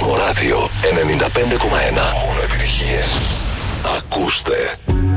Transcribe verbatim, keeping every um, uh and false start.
Κοσμοράδιο ενενήντα πέντε κόμμα ένα. Μόνο επιτυχίες. Ακούστε.